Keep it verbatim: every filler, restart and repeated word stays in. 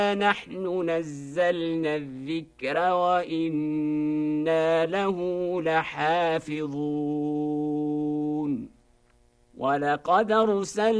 نحن نزلنا الذكر وإنا له لحافظون ولقد أرسلنا